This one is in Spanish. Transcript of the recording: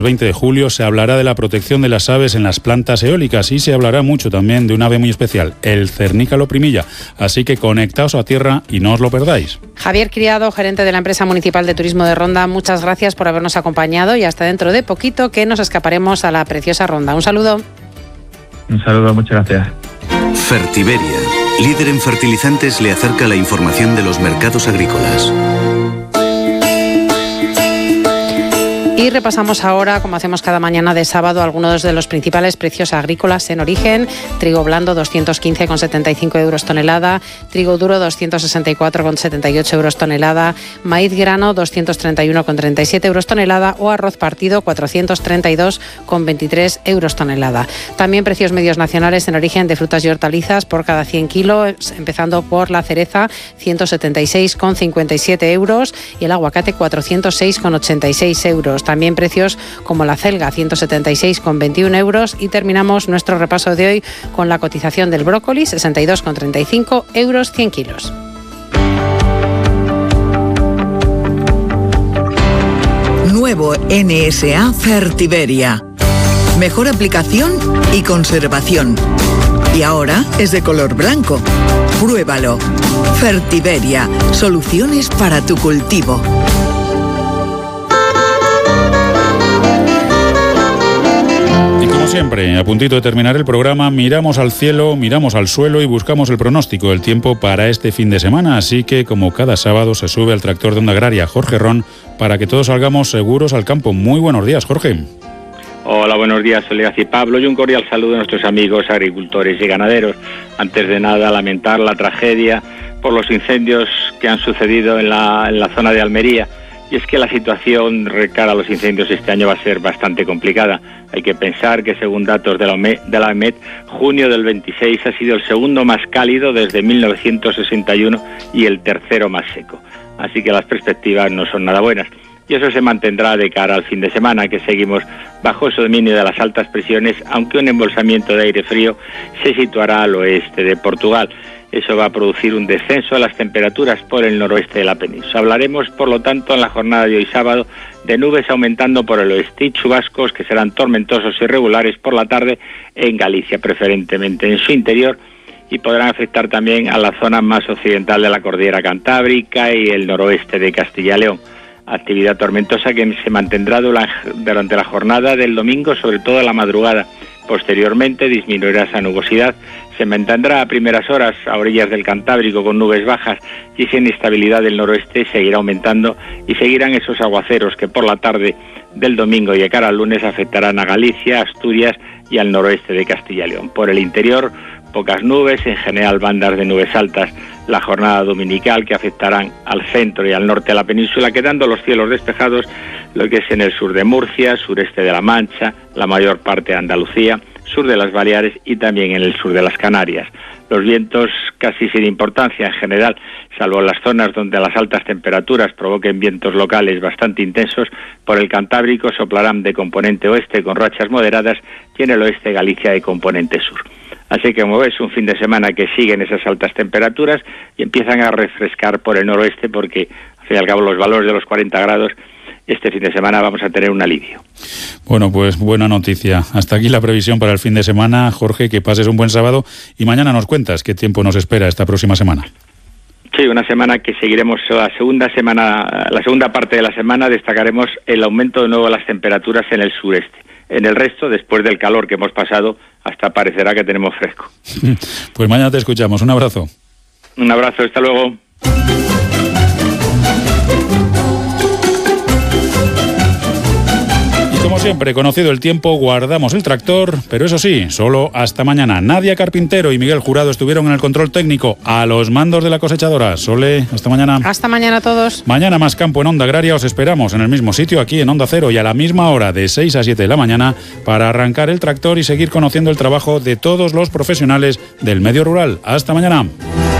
20 de julio se hablará de la protección de las aves en las plantas eólicas y se hablará mucho también de un ave muy especial, el cernícalo primilla. Así que conectaos a tierra y no os lo perdáis. Javier Criado, gerente de la empresa municipal de turismo de Ronda, muchas gracias por habernos acompañado y hasta dentro de poquito que nos escaparemos a la preciosa Ronda. Un saludo. Un saludo, muchas gracias. Fertiberia, líder en fertilizantes, le acerca la información de los mercados agrícolas. Y repasamos ahora, como hacemos cada mañana de sábado, algunos de los principales precios agrícolas en origen. Trigo blando 215,75 euros tonelada, trigo duro 264,78 euros tonelada, maíz grano 231,37 euros tonelada o arroz partido 432,23 euros tonelada. También precios medios nacionales en origen de frutas y hortalizas por cada 100 kilos, empezando por la cereza 176,57 euros y el aguacate 406,86 euros. También precios como la celga, 176,21 euros. Y terminamos nuestro repaso de hoy con la cotización del brócoli, 62,35 euros 100 kilos. Nuevo NSA Fertiberia. Mejor aplicación y conservación. Y ahora es de color blanco. Pruébalo. Fertiberia. Soluciones para tu cultivo. Siempre, a puntito de terminar el programa, miramos al cielo, miramos al suelo y buscamos el pronóstico del tiempo para este fin de semana. Así que, como cada sábado, se sube al tractor de Onda Agraria Jorge Ron para que todos salgamos seguros al campo. Muy buenos días, Jorge. Hola, buenos días, Soledad y Pablo, y un cordial saludo a nuestros amigos agricultores y ganaderos. Antes de nada, lamentar la tragedia por los incendios que han sucedido en la zona de Almería. Y es que la situación cara a los incendios este año va a ser bastante complicada. Hay que pensar que, según datos de la OMET, junio del 26 ha sido el segundo más cálido desde 1961 y el tercero más seco. Así que las perspectivas no son nada buenas. Y eso se mantendrá de cara al fin de semana, que seguimos bajo ese dominio de las altas presiones, aunque un embolsamiento de aire frío se situará al oeste de Portugal. Eso va a producir un descenso de las temperaturas por el noroeste de la península. Hablaremos, por lo tanto, en la jornada de hoy sábado, de nubes aumentando por el oeste y chubascos que serán tormentosos y regulares por la tarde en Galicia, preferentemente en su interior, y podrán afectar también a la zona más occidental de la cordillera cantábrica y el noroeste de Castilla y León. Actividad tormentosa que se mantendrá durante la jornada del domingo, sobre todo a la madrugada. Posteriormente disminuirá esa nubosidad, se mantendrá a primeras horas a orillas del Cantábrico con nubes bajas y esa inestabilidad del noroeste seguirá aumentando y seguirán esos aguaceros que por la tarde del domingo y de cara al lunes afectarán a Galicia, Asturias y al noroeste de Castilla y León. Por el interior, pocas nubes, en general bandas de nubes altas. La jornada dominical que afectarán al centro y al norte de la península, quedando los cielos despejados lo que es en el sur de Murcia, sureste de La Mancha, la mayor parte de Andalucía, sur de las Baleares y también en el sur de las Canarias. Los vientos casi sin importancia en general, salvo en las zonas donde las altas temperaturas provoquen vientos locales bastante intensos. Por el Cantábrico soplarán de componente oeste con rachas moderadas y en el oeste de Galicia de componente sur. Así que, como ves, un fin de semana que siguen esas altas temperaturas y empiezan a refrescar por el noroeste porque, al fin y al cabo, los valores de los 40 grados, este fin de semana vamos a tener un alivio. Bueno, pues buena noticia. Hasta aquí la previsión para el fin de semana. Jorge, que pases un buen sábado y mañana nos cuentas qué tiempo nos espera esta próxima semana. Sí, una semana que seguiremos la segunda parte de la semana, destacaremos el aumento de nuevo de las temperaturas en el sureste. En el resto, después del calor que hemos pasado, hasta parecerá que tenemos fresco. Pues mañana te escuchamos. Un abrazo. Un abrazo, hasta luego. Como siempre, conocido el tiempo, guardamos el tractor, pero eso sí, solo hasta mañana. Nadia Carpintero y Miguel Jurado estuvieron en el control técnico a los mandos de la cosechadora. Sole, hasta mañana. Hasta mañana a todos. Mañana más campo en Onda Agraria. Os esperamos en el mismo sitio, aquí en Onda Cero y a la misma hora, de 6 a 7 de la mañana, para arrancar el tractor y seguir conociendo el trabajo de todos los profesionales del medio rural. Hasta mañana.